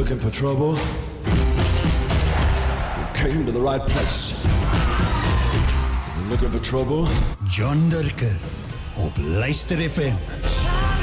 looking for trouble? You came to the right place. You're looking for trouble? John Durker op Luister FM.